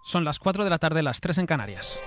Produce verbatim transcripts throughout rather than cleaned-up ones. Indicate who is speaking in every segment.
Speaker 1: Son las cuatro de la tarde, las tres en Canarias.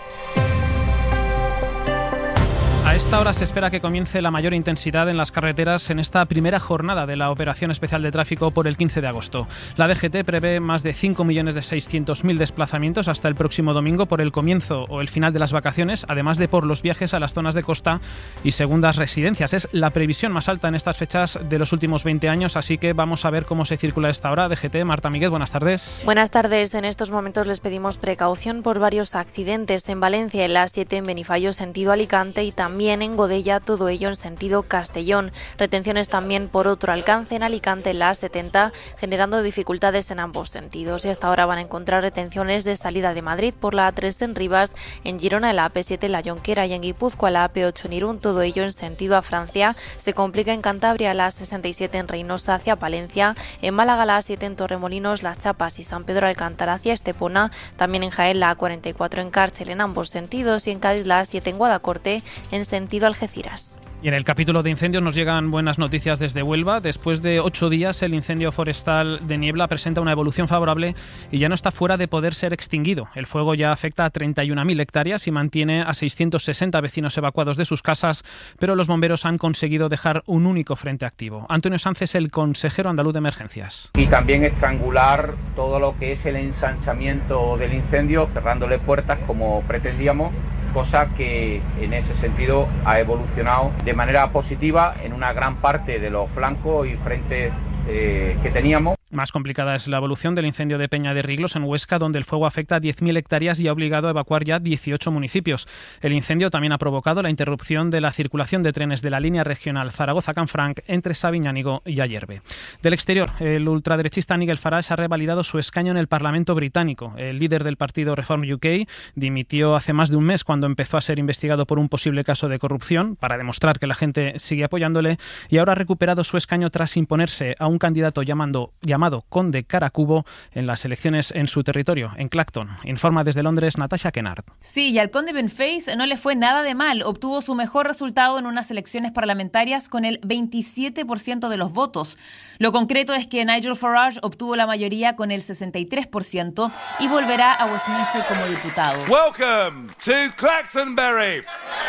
Speaker 1: A esta hora se espera que comience la mayor intensidad en las carreteras en esta primera jornada de la Operación Especial de Tráfico por el quince de agosto. La D G T prevé más de cinco millones seiscientos mil desplazamientos hasta el próximo domingo por el comienzo o el final de las vacaciones, además de por los viajes a las zonas de costa y segundas residencias. Es la previsión más alta en estas fechas de los últimos veinte años, así que vamos a ver cómo se circula a esta hora. D G T, Marta Miguel, buenas tardes.
Speaker 2: Buenas tardes. En estos momentos les pedimos precaución por varios accidentes en Valencia, en la A siete en Benifallo, sentido Alicante, y también en Godella, todo ello en sentido Castellón. Retenciones también por otro alcance en Alicante, en la A setenta, generando dificultades en ambos sentidos. Y hasta ahora van a encontrar retenciones de salida de Madrid por la A tres en Rivas, en Girona, en la A P siete en La Jonquera, y en Guipúzcoa, la A P ocho en Irún, todo ello en sentido a Francia. Se complica en Cantabria, la A sesenta y siete en Reynosa hacia Palencia, en Málaga, la A siete en Torremolinos, Las Chapas y San Pedro Alcántara hacia Estepona, también en Jaén, la A cuarenta y cuatro en Cárcel en ambos sentidos, y en Cádiz, la A siete en Guadacorte en sentido Algeciras.
Speaker 1: Y en el capítulo de incendios nos llegan buenas noticias desde Huelva. Después de ocho días, el incendio forestal de Niebla presenta una evolución favorable y ya no está fuera de poder ser extinguido. El fuego ya afecta a treinta y una mil hectáreas y mantiene a seiscientos sesenta vecinos evacuados de sus casas, pero los bomberos han conseguido dejar un único frente activo. Antonio Sánchez es el consejero andaluz de emergencias.
Speaker 3: Y también estrangular todo lo que es el ensanchamiento del incendio, cerrándole puertas como pretendíamos, cosa que en ese sentido ha evolucionado de manera positiva en una gran parte de los flancos y frentes eh, que teníamos.
Speaker 1: Más complicada es la evolución del incendio de Peña de Riglos en Huesca, donde el fuego afecta a diez mil hectáreas y ha obligado a evacuar ya dieciocho municipios. El incendio también ha provocado la interrupción de la circulación de trenes de la línea regional Zaragoza-Canfranc entre Sabiñánigo y Ayerbe. Del exterior, el ultraderechista Nigel Farage ha revalidado su escaño en el Parlamento británico. El líder del partido Reform U K dimitió hace más de un mes cuando empezó a ser investigado por un posible caso de corrupción, para demostrar que la gente sigue apoyándole, y ahora ha recuperado su escaño tras imponerse a un candidato llamando, llamado llamado Conde Caracubo en las elecciones en su territorio, en Clacton. Informa desde Londres Natasha Kennard.
Speaker 4: Sí, y al conde Benface no le fue nada de mal. Obtuvo su mejor resultado en unas elecciones parlamentarias con el veintisiete por ciento de los votos. Lo concreto es que Nigel Farage obtuvo la mayoría con el sesenta y tres por ciento y volverá a Westminster como diputado.
Speaker 5: Welcome to Clactonbury.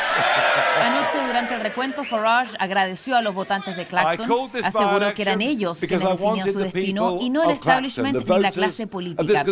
Speaker 4: Anoche, durante el recuento, Farage agradeció a los votantes de Clacton, aseguró que eran ellos quienes definían su destino y no el establishment ni la clase política.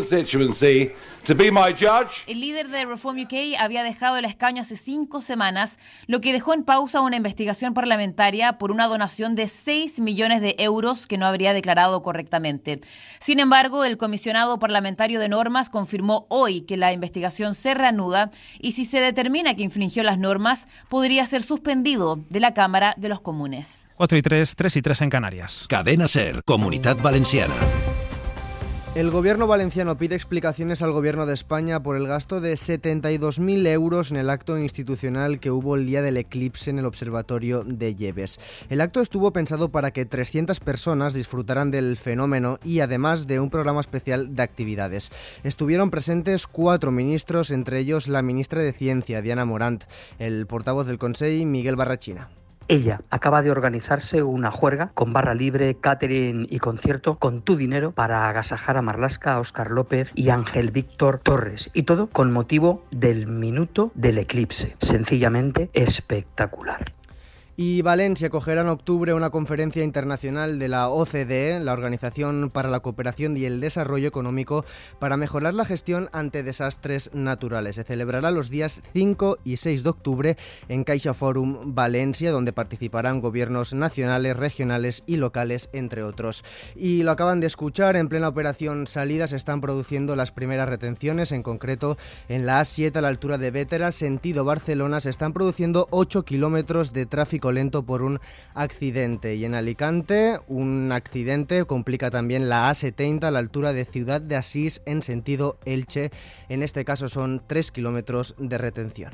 Speaker 4: El líder de Reform U K había dejado el escaño hace cinco semanas, lo que dejó en pausa una investigación parlamentaria por una donación de seis millones de euros que no habría declarado correctamente. Sin embargo, el comisionado parlamentario de normas confirmó hoy que la investigación se reanuda y si se determina que infringió las normas, podría ser suspendido de la Cámara de los Comunes.
Speaker 1: cuatro y tres, tres y tres en Canarias.
Speaker 6: Cadena SER, Comunidad Valenciana.
Speaker 7: El gobierno valenciano pide explicaciones al gobierno de España por el gasto de setenta y dos mil euros en el acto institucional que hubo el día del eclipse en el observatorio de Lleves. El acto estuvo pensado para que trescientas personas disfrutaran del fenómeno y además de un programa especial de actividades. Estuvieron presentes cuatro ministros, entre ellos la ministra de Ciencia, Diana Morant, el portavoz del Consell, Miguel Barrachina.
Speaker 8: Ella acaba de organizarse una juerga con barra libre, catering y concierto con tu dinero para agasajar a Marlaska, a Óscar López y Ángel Víctor Torres. Y todo con motivo del minuto del eclipse. Sencillamente espectacular.
Speaker 7: Y Valencia acogerá en octubre una conferencia internacional de la O C D E, la Organización para la Cooperación y el Desarrollo Económico, para mejorar la gestión ante desastres naturales. Se celebrará los días cinco y seis de octubre en Caixa Forum Valencia, donde participarán gobiernos nacionales, regionales y locales, entre otros. Y lo acaban de escuchar, en plena operación salida se están produciendo las primeras retenciones, en concreto en la A siete a la altura de Bétera, sentido Barcelona, se están produciendo ocho kilómetros de tráfico lento por un accidente. Y en Alicante, un accidente complica también la A setenta a la altura de Ciudad de Asís en sentido Elche. En este caso son tres kilómetros de retención.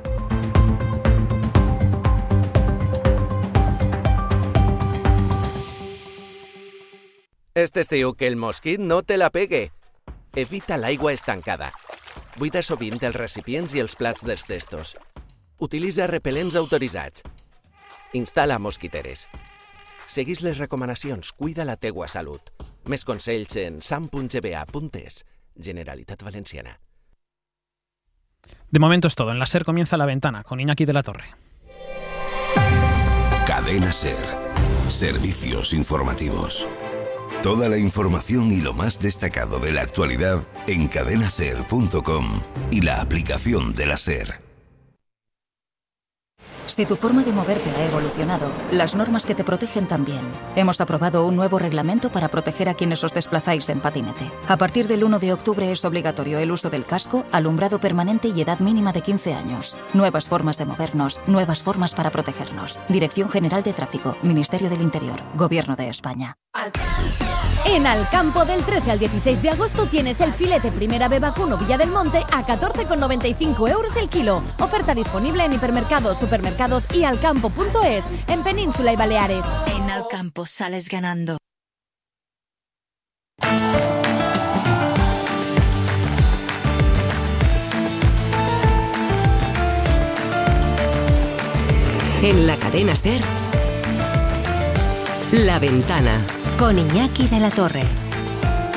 Speaker 9: Este estiu que el mosquit no te la pegue. Evita l'aigua estancada. Buida sovint els recipients i els plats dels testos. Utilitza repel·lents autoritzats. Instal·la mosquiteres. Seguís les recomanacions, cuida la teua salut. Més consells en sam punt g b a punt es. Generalitat Valenciana.
Speaker 1: De momento es todo. En la SER comienza La Ventana con Iñaki de la Torre.
Speaker 6: Cadena SER. Servicios informativos. Toda la información y lo más destacado de la actualidad en cadena ser punto com y la aplicación de la SER.
Speaker 10: Si tu forma de moverte ha evolucionado, las normas que te protegen también. Hemos aprobado un nuevo reglamento para proteger a quienes os desplazáis en patinete. A partir del uno de octubre es obligatorio el uso del casco, alumbrado permanente y edad mínima de quince años. Nuevas formas de movernos, nuevas formas para protegernos. Dirección General de Tráfico, Ministerio del Interior, Gobierno de España.
Speaker 11: En Alcampo, del trece al dieciséis de agosto tienes el filete Primera B vacuno Villa del Monte a catorce con noventa y cinco euros el kilo. Oferta disponible en hipermercados, supermercados y alcampo punto es, en Península y Baleares.
Speaker 12: En Alcampo sales ganando.
Speaker 13: En la cadena SER, La Ventana.
Speaker 12: Con Iñaki de la Torre.